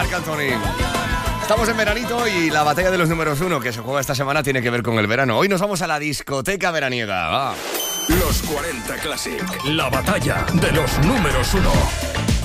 Marc Anthony. Estamos en veranito y la batalla de los números 1 que se juega esta semana tiene que ver con el verano. Hoy nos vamos a la discoteca veraniega. Va. Los 40 Classic. La batalla de los números 1.